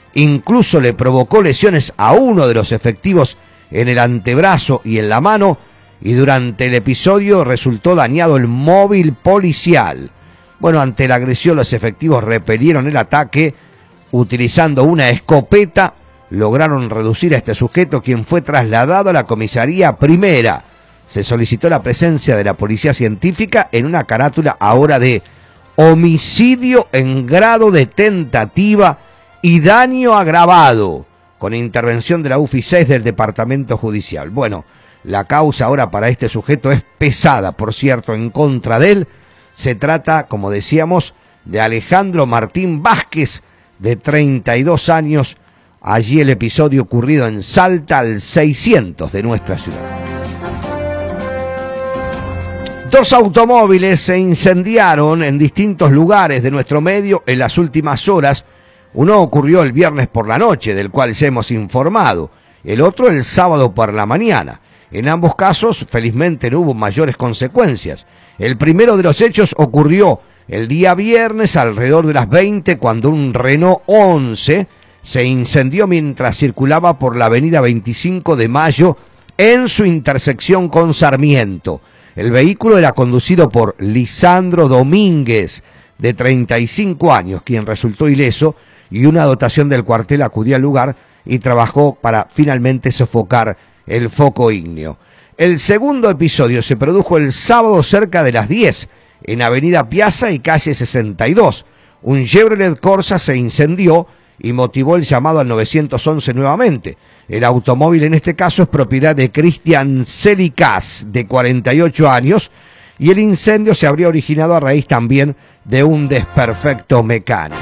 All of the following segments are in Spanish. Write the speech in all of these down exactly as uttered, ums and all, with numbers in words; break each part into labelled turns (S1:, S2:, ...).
S1: incluso le provocó lesiones a uno de los efectivos en el antebrazo y en la mano, y durante el episodio resultó dañado el móvil policial. Bueno, ante la agresión los efectivos repelieron el ataque utilizando una escopeta. Lograron reducir a este sujeto, quien fue trasladado a la comisaría primera. Se solicitó la presencia de la policía científica en una carátula ahora de homicidio en grado de tentativa y daño agravado, con intervención de la U F I seis del Departamento Judicial. Bueno, la causa ahora para este sujeto es pesada, por cierto, en contra de él. Se trata, como decíamos, de Alejandro Martín Vázquez, de treinta y dos años. Allí el episodio ocurrido en Salta, al seiscientos de nuestra ciudad. Dos automóviles se incendiaron en distintos lugares de nuestro medio en las últimas horas. Uno ocurrió el viernes por la noche, del cual ya hemos informado. El otro el sábado por la mañana. En ambos casos, felizmente, no hubo mayores consecuencias. El primero de los hechos ocurrió el día viernes alrededor de las veinte, cuando un Renault once se incendió mientras circulaba por la avenida veinticinco de Mayo en su intersección con Sarmiento. El vehículo era conducido por Lisandro Domínguez, de treinta y cinco años, quien resultó ileso, y una dotación del cuartel acudió al lugar y trabajó para finalmente sofocar el foco ígneo. El segundo episodio se produjo el sábado cerca de las diez, en Avenida Piazza y calle sesenta y dos. Un Chevrolet Corsa se incendió y motivó el llamado al nueve once nuevamente. El automóvil en este caso es propiedad de Cristian Celicás, de cuarenta y ocho años, y el incendio se habría originado a raíz también de un desperfecto mecánico.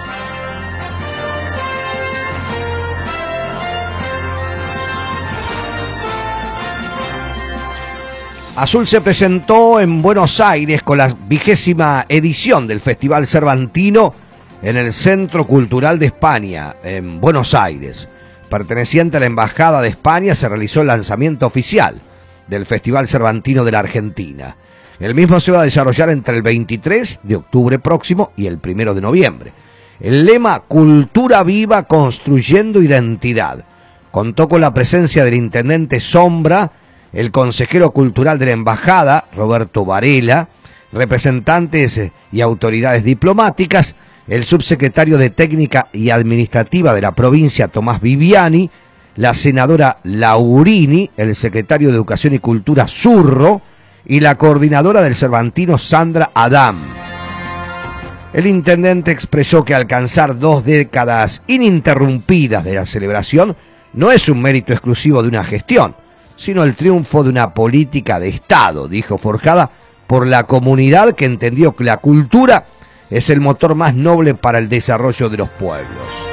S1: Azul se presentó en Buenos Aires con la vigésima edición del Festival Cervantino en el Centro Cultural de España, en Buenos Aires. Perteneciente a la Embajada de España, se realizó el lanzamiento oficial del Festival Cervantino de la Argentina. El mismo se va a desarrollar entre el veintitrés de octubre próximo y el primero de noviembre. El lema Cultura Viva Construyendo Identidad contó con la presencia del intendente Sombra, el consejero cultural de la Embajada, Roberto Varela, representantes y autoridades diplomáticas, el subsecretario de Técnica y Administrativa de la provincia, Tomás Viviani, la senadora Laurini, el secretario de Educación y Cultura, Zurro, y la coordinadora del Cervantino, Sandra Adam. El intendente expresó que alcanzar dos décadas ininterrumpidas de la celebración no es un mérito exclusivo de una gestión, sino el triunfo de una política de Estado, dijo, forjada por la comunidad que entendió que la cultura es el motor más noble para el desarrollo de los pueblos.